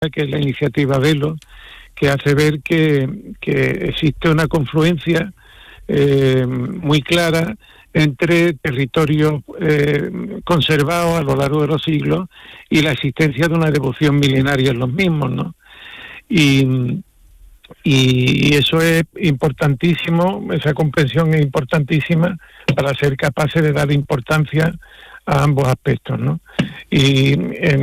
que es la iniciativa Velo, que hace ver que existe una confluencia muy clara entre territorios conservados a lo largo de los siglos y la existencia de una devoción milenaria en los mismos, ¿no? Y eso es importantísimo, esa comprensión es importantísima para ser capaces de dar importancia a ambos aspectos, ¿no? Y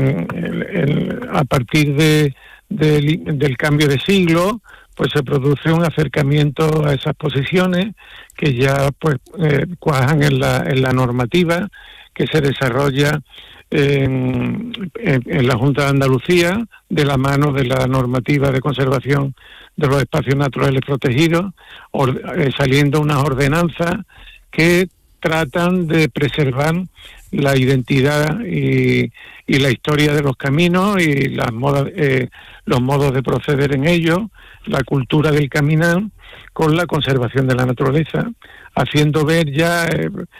a partir del cambio de siglo, pues se produce un acercamiento a esas posiciones que ya pues cuajan en la normativa que se desarrolla en la Junta de Andalucía, de la mano de la normativa de conservación de los espacios naturales protegidos, saliendo unas ordenanzas que tratan de preservar la identidad y la historia de los caminos y los modos de proceder en ellos, la cultura del caminar, con la conservación de la naturaleza, haciendo ver ya,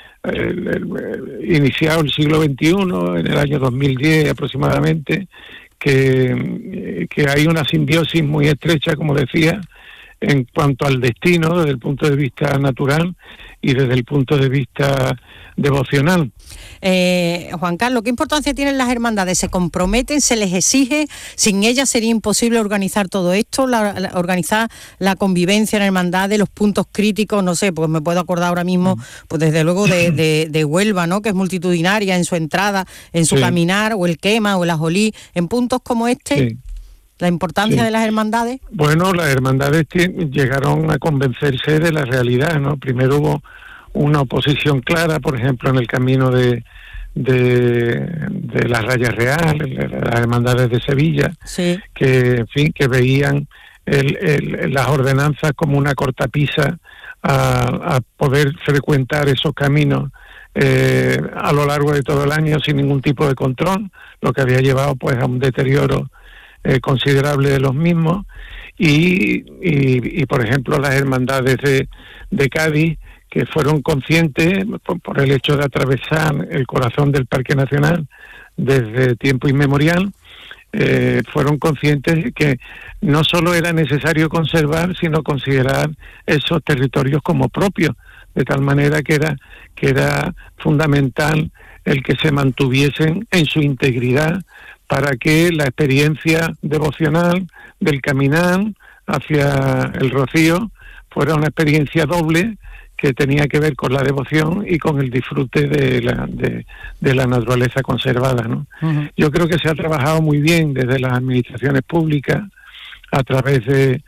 iniciado el siglo XXI, en el año 2010 aproximadamente, que hay una simbiosis muy estrecha, como decía, en cuanto al destino, desde el punto de vista natural y desde el punto de vista devocional. Juan Carlos, ¿qué importancia tienen las hermandades? ¿Se comprometen? ¿Se les exige? Sin ellas sería imposible organizar todo esto, organizar la convivencia en hermandades, los puntos críticos, no sé, pues me puedo acordar ahora mismo, pues desde luego de Huelva, ¿no?, que es multitudinaria en su entrada, en su caminar, o el Quema, o el Ajolí, en puntos como este. Sí. ¿La importancia de las hermandades? Bueno, las hermandades llegaron a convencerse de la realidad, ¿no? Primero hubo una oposición clara, por ejemplo, en el camino de la Raya Real, las hermandades de Sevilla, que, en fin, que veían las ordenanzas como una cortapisa a poder frecuentar esos caminos a lo largo de todo el año sin ningún tipo de control, lo que había llevado pues a un deterioro considerable de los mismos, y por ejemplo las hermandades de Cádiz, que fueron conscientes por el hecho de atravesar el corazón del Parque Nacional desde tiempo inmemorial, fueron conscientes que no solo era necesario conservar, sino considerar esos territorios como propios, de tal manera que era fundamental el que se mantuviesen en su integridad, para que la experiencia devocional del caminar hacia el Rocío fuera una experiencia doble que tenía que ver con la devoción y con el disfrute de la naturaleza conservada, ¿no? Uh-huh. Yo creo que se ha trabajado muy bien desde las administraciones públicas a través de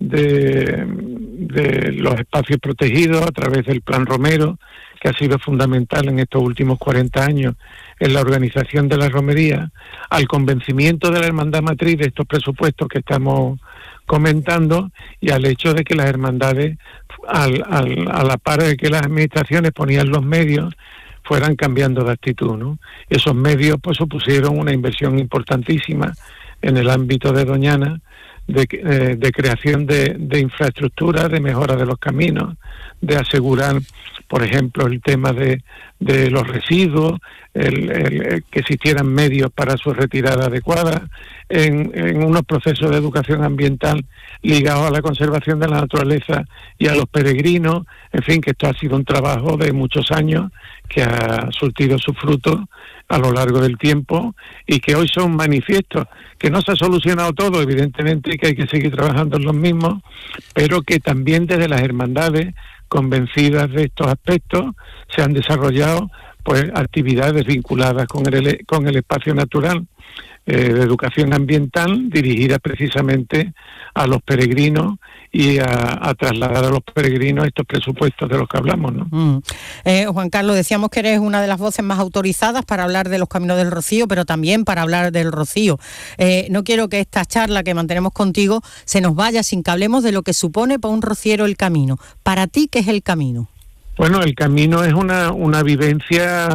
los espacios protegidos, a través del Plan Romero, que ha sido fundamental en estos últimos 40 años en la organización de la romería, al convencimiento de la hermandad matriz de estos presupuestos que estamos comentando, y al hecho de que las hermandades, a la par de que las administraciones ponían los medios, fueran cambiando de actitud, ¿no? Esos medios pues supusieron una inversión importantísima en el ámbito de Doñana, de creación de infraestructura, de mejora de los caminos, de asegurar, por ejemplo, el tema de los residuos, que existieran medios para su retirada adecuada, en unos procesos de educación ambiental ligados a la conservación de la naturaleza y a los peregrinos. En fin, que esto ha sido un trabajo de muchos años que ha surtido sus frutos a lo largo del tiempo y que hoy son manifiestos, que no se ha solucionado todo, evidentemente que hay que seguir trabajando en los mismos, pero que también desde las hermandades, convencidas de estos aspectos, se han desarrollado pues actividades vinculadas con el espacio natural, de educación ambiental, dirigidas precisamente a los peregrinos y a trasladar a los peregrinos estos presupuestos de los que hablamos, ¿no? Juan Carlos, decíamos que eres una de las voces más autorizadas para hablar de los caminos del Rocío, pero también para hablar del Rocío. No quiero que esta charla que mantenemos contigo se nos vaya sin que hablemos de lo que supone para un rociero el camino. Para ti, ¿qué es el camino? Bueno, el camino es una vivencia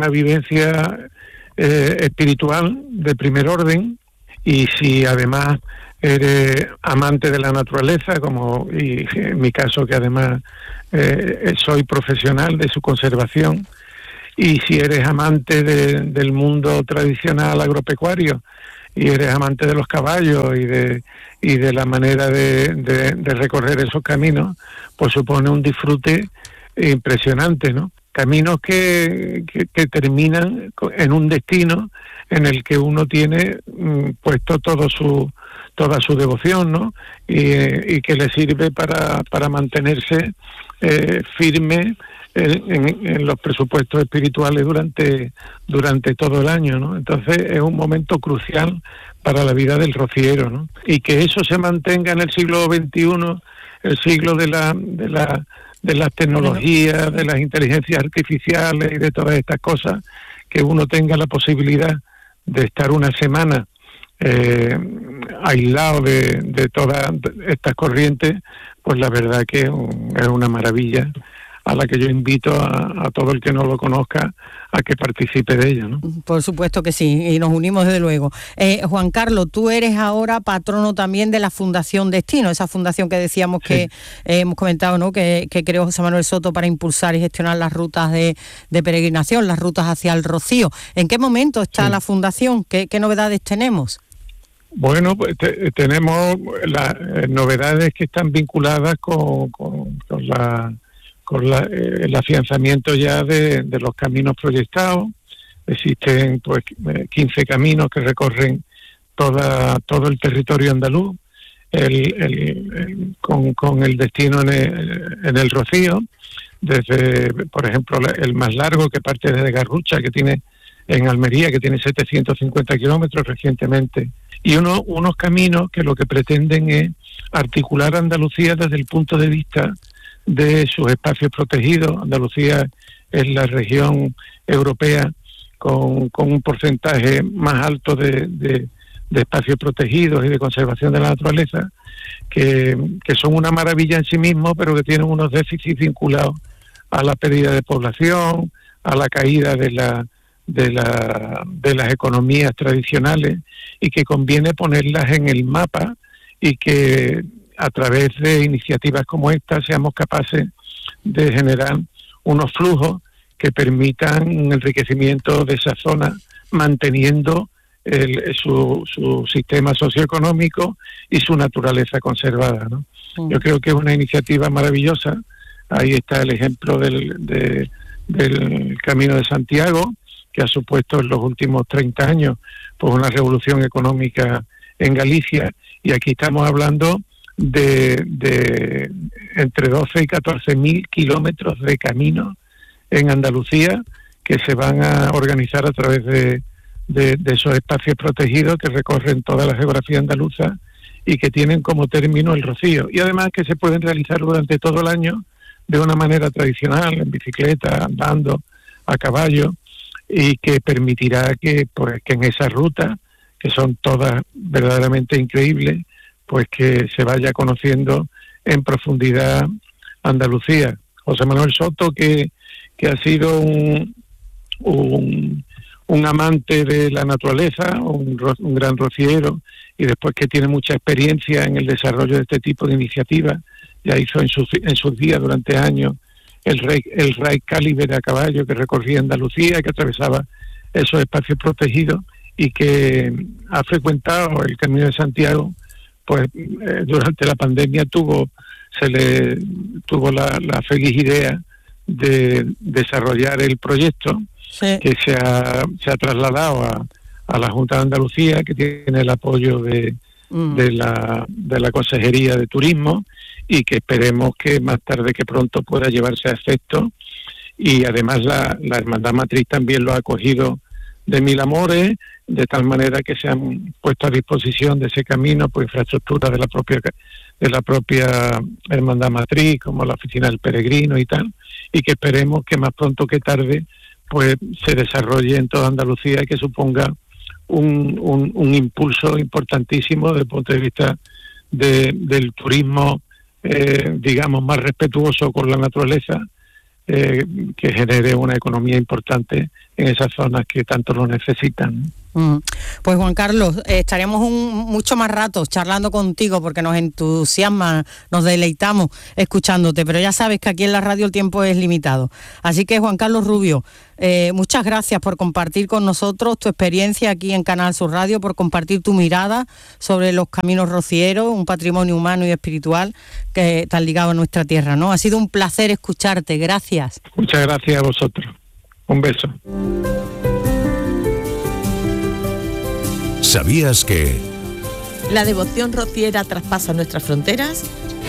espiritual de primer orden, y si además eres amante de la naturaleza, y en mi caso que además soy profesional de su conservación, y si eres amante del mundo tradicional agropecuario y eres amante de los caballos y de la manera de recorrer esos caminos, pues supone un disfrute impresionante, ¿no? Caminos que terminan en un destino en el que uno tiene puesto toda su devoción, ¿no? Y que le sirve para mantenerse firme en los presupuestos espirituales durante todo el año, ¿no? Entonces es un momento crucial para la vida del rociero, ¿no? Y que eso se mantenga en el siglo XXI, el siglo de las tecnologías, de las inteligencias artificiales y de todas estas cosas, que uno tenga la posibilidad de estar una semana aislado de todas estas corrientes, pues la verdad que es una maravilla, a la que yo invito a todo el que no lo conozca a que participe de ello, ¿no? Por supuesto que sí, y nos unimos desde luego. Juan Carlos, tú eres ahora patrono también de la Fundación Destino, esa fundación que decíamos que hemos comentado, ¿no? Que creó José Manuel Soto para impulsar y gestionar las rutas de peregrinación, las rutas hacia el Rocío. ¿En qué momento está la fundación? ¿Qué novedades tenemos? Bueno, pues tenemos las novedades que están vinculadas con el afianzamiento ya de los caminos proyectados. Existen pues 15 caminos que recorren todo el territorio andaluz, con el destino en el Rocío, desde, por ejemplo, el más largo, que parte desde Garrucha, que tiene en Almería, que tiene 750 kilómetros recientemente, y unos caminos que lo que pretenden es articular Andalucía desde el punto de vista de sus espacios protegidos. Andalucía es la región europea con un porcentaje más alto de espacios protegidos y de conservación de la naturaleza, que son una maravilla en sí mismos, pero que tienen unos déficits vinculados a la pérdida de población, a la caída de las economías tradicionales, y que conviene ponerlas en el mapa, y que a través de iniciativas como esta seamos capaces de generar unos flujos que permitan un enriquecimiento de esa zona, manteniendo su sistema socioeconómico y su naturaleza conservada, ¿no? Yo creo que es una iniciativa maravillosa. Ahí está el ejemplo del Camino de Santiago, que ha supuesto en los últimos 30 años pues una revolución económica en Galicia, y aquí estamos hablando de entre 12 y 14 mil kilómetros de camino en Andalucía, que se van a organizar a través de esos espacios protegidos que recorren toda la geografía andaluza y que tienen como término el Rocío, y además que se pueden realizar durante todo el año de una manera tradicional, en bicicleta, andando, a caballo, y que permitirá que en esa ruta, que son todas verdaderamente increíbles, pues que se vaya conociendo en profundidad Andalucía. José Manuel Soto, que ha sido un amante de la naturaleza, un gran rociero, y después que tiene mucha experiencia en el desarrollo de este tipo de iniciativas, ya hizo en sus días durante años el Rey Cálibe a caballo, que recorría Andalucía, que atravesaba esos espacios protegidos, y que ha frecuentado el Camino de Santiago. Pues durante la pandemia tuvo la feliz idea de desarrollar el proyecto, que se ha trasladado a la Junta de Andalucía, que tiene el apoyo de la Consejería de Turismo, y que esperemos que más tarde que pronto pueda llevarse a efecto. Y además la Hermandad Matriz también lo ha acogido de mil amores, de tal manera que se han puesto a disposición de ese camino pues infraestructura de la propia Hermandad Matriz, como la Oficina del Peregrino y tal, y que esperemos que más pronto que tarde pues se desarrolle en toda Andalucía, y que suponga un impulso importantísimo desde el punto de vista del turismo, digamos, más respetuoso con la naturaleza, que genere una economía importante en esas zonas que tanto lo necesitan. Pues Juan Carlos, estaríamos mucho más rato charlando contigo porque nos entusiasma, nos deleitamos escuchándote, pero ya sabes que aquí en la radio el tiempo es limitado. Así que Juan Carlos Rubio, muchas gracias por compartir con nosotros tu experiencia aquí en Canal Sur Radio, por compartir tu mirada sobre los caminos rocieros, un patrimonio humano y espiritual que está ligado a nuestra tierra, ¿no? Ha sido un placer escucharte, gracias. Muchas gracias a vosotros. Un beso. ¿Sabías que la devoción rociera traspasa nuestras fronteras?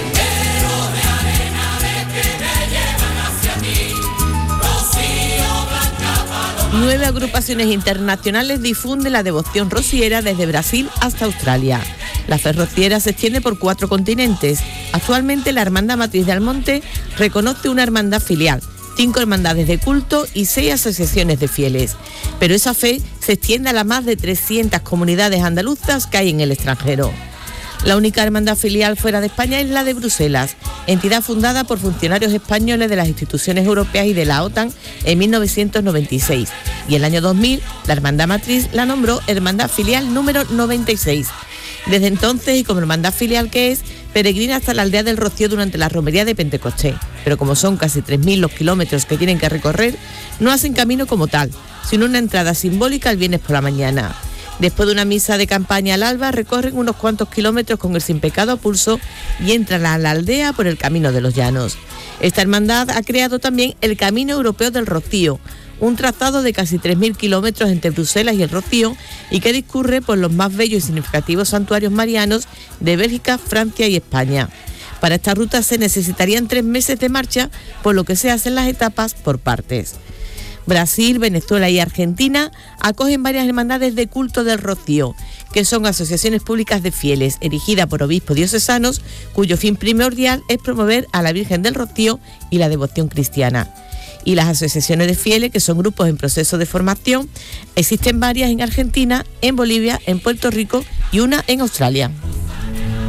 9 agrupaciones internacionales difunden la devoción rociera desde Brasil hasta Australia. La fe rociera se extiende por 4 continentes. Actualmente la Hermandad Matriz de Almonte reconoce una hermandad filial, 5 hermandades de culto y 6 asociaciones de fieles. Pero esa fe se extiende a las más de 300 comunidades andaluzas que hay en el extranjero. La única hermandad filial fuera de España es la de Bruselas, entidad fundada por funcionarios españoles de las instituciones europeas y de la OTAN en 1996. Y en el año 2000, la hermandad matriz la nombró hermandad filial número 96. Desde entonces, y como hermandad filial que es, peregrina hasta la aldea del Rocío durante la romería de Pentecostés. Pero como son casi 3.000 los kilómetros que tienen que recorrer, no hacen camino como tal, sino una entrada simbólica el viernes por la mañana. Después de una misa de campaña al alba, recorren unos cuantos kilómetros con el sin pecado a pulso y entran a la aldea por el Camino de los Llanos. Esta hermandad ha creado también el Camino Europeo del Rocío, un trazado de casi 3.000 kilómetros entre Bruselas y el Rocío y que discurre por los más bellos y significativos santuarios marianos de Bélgica, Francia y España. Para esta ruta se necesitarían 3 meses de marcha, por lo que se hacen las etapas por partes. Brasil, Venezuela y Argentina acogen varias hermandades de culto del Rocío, que son asociaciones públicas de fieles, erigidas por obispos diocesanos, cuyo fin primordial es promover a la Virgen del Rocío y la devoción cristiana. Y las asociaciones de fieles, que son grupos en proceso de formación, existen varias en Argentina, en Bolivia, en Puerto Rico y una en Australia.